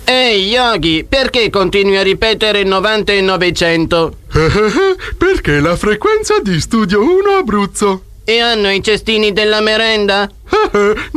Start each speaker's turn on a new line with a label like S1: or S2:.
S1: Ehi, Yogi, perché continui a ripetere 90 e 900?
S2: Perché è la frequenza di Studio 1 Abruzzo.
S1: E hanno i cestini della merenda?